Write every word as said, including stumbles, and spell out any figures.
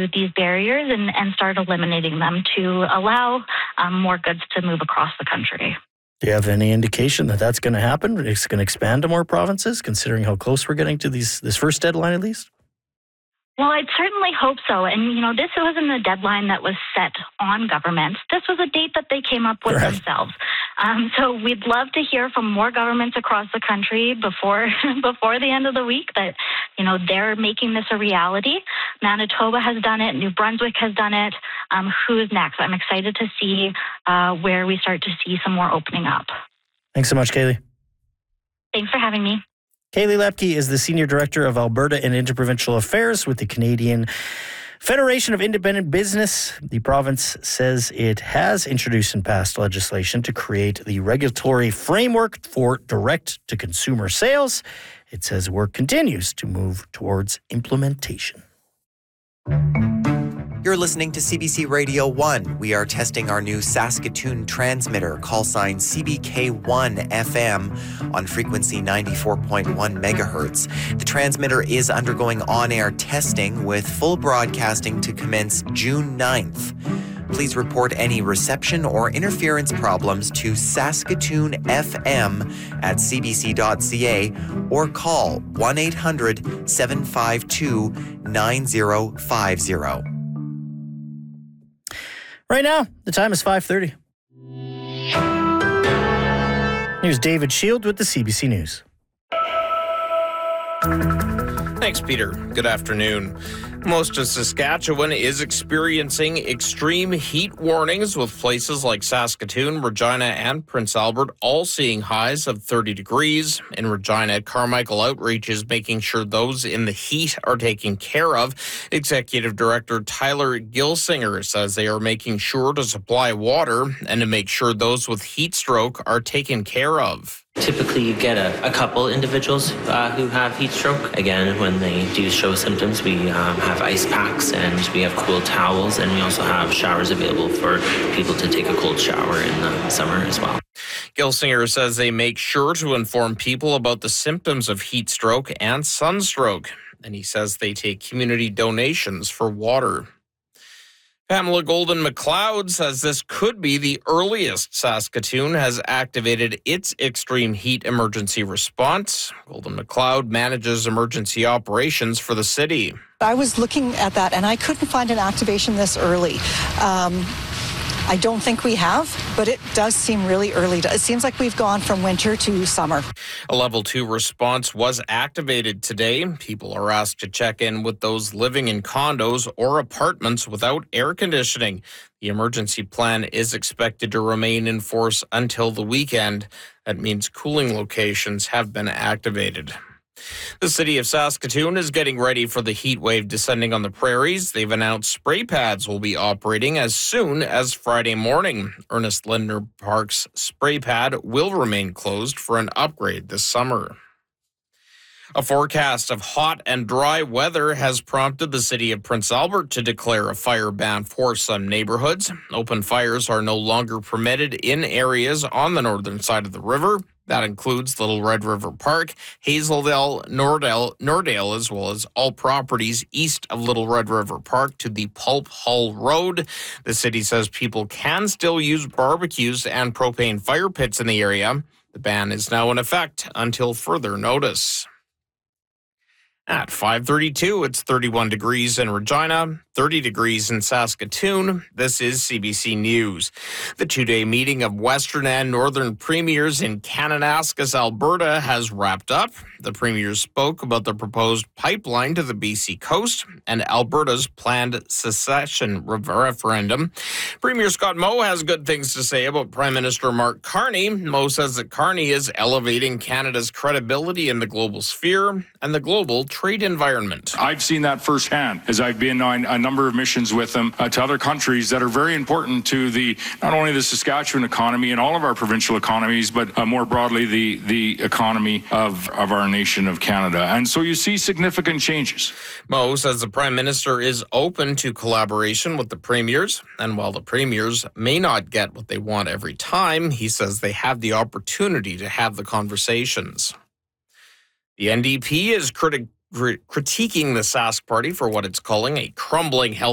to these barriers and, and start eliminating them to allow um, more goods to move across the country. Do you have any indication that that's going to happen? It's going to expand to more provinces, considering how close we're getting to these this first deadline at least? Well, I'd certainly hope so. And, you know, this wasn't a deadline that was set on governments. This was a date that they came up with right. themselves. Um, so we'd love to hear from more governments across the country before before the end of the week that, you know, they're making this a reality. Manitoba has done it. New Brunswick has done it. Um, who is next? I'm excited to see uh, where we start to see some more opening up. Thanks so much, Kaylee. Thanks for having me. Kaylee Lepke is the Senior Director of Alberta and Interprovincial Affairs with the Canadian Federation of Independent Business. The province says it has introduced and passed legislation to create the regulatory framework for direct-to-consumer sales. It says work continues to move towards implementation. You're listening to C B C Radio one. We are testing our new Saskatoon transmitter, call sign C B K one F M, on frequency ninety-four point one megahertz. The transmitter is undergoing on-air testing with full broadcasting to commence June ninth. Please report any reception or interference problems to Saskatoon F M at c b c dot c a or call one eight hundred seven five two nine zero five zero. Right now, the time is five thirty. Here's David Shield with the C B C News. Thanks, Peter. Good afternoon. Most of Saskatchewan is experiencing extreme heat warnings, with places like Saskatoon, Regina, and Prince Albert all seeing highs of thirty degrees. In Regina, Carmichael Outreach is making sure those in the heat are taken care of. Executive Director Tyler Gilsinger says they are making sure to supply water and to make sure those with heat stroke are taken care of. Typically, you get a, a couple individuals uh, who have heat stroke. Again, when they do show symptoms, we um, have ice packs and we have cool towels, and we also have showers available for people to take a cold shower in the summer as well. Gilsinger says they make sure to inform people about the symptoms of heat stroke and sunstroke, and he says they take community donations for water. Pamela Golden-McLeod says this could be the earliest Saskatoon has activated its extreme heat emergency response. Golden-McLeod manages emergency operations for the city. I was looking at that and I couldn't find an activation this early. Um, I don't think we have, but it does seem really early. It seems like we've gone from winter to summer. A level two response was activated today. People are asked to check in with those living in condos or apartments without air conditioning. The emergency plan is expected to remain in force until the weekend. That means cooling locations have been activated. The city of Saskatoon is getting ready for the heat wave descending on the prairies. They've announced spray pads will be operating as soon as Friday morning. Ernest Lindner Park's spray pad will remain closed for an upgrade this summer. A forecast of hot and dry weather has prompted the city of Prince Albert to declare a fire ban for some neighborhoods. Open fires are no longer permitted in areas on the northern side of the river. That includes Little Red River Park, Hazeldale, Nordale, Nordale, as well as all properties east of Little Red River Park to the Pulp Hull Road. The city says people can still use barbecues and propane fire pits in the area. The ban is now in effect until further notice. At five thirty-two, it's thirty-one degrees in Regina, thirty degrees in Saskatoon. This is C B C News. The two-day meeting of Western and Northern premiers in Kananaskis, Alberta has wrapped up. The premiers spoke about the proposed pipeline to the B C coast and Alberta's planned secession referendum. Premier Scott Moe has good things to say about Prime Minister Mark Carney. Moe says that Carney is elevating Canada's credibility in the global sphere and the global trade environment. I've seen that firsthand as I've been on a number of missions with them uh, to other countries that are very important to the not only the Saskatchewan economy and all of our provincial economies, but uh, more broadly the the economy of, of our nation of Canada. And so you see significant changes. Moe says the Prime Minister is open to collaboration with the premiers, and while the premiers may not get what they want every time, he says they have the opportunity to have the conversations. The N D P is criti- critiquing the Sask Party for what it's calling a crumbling health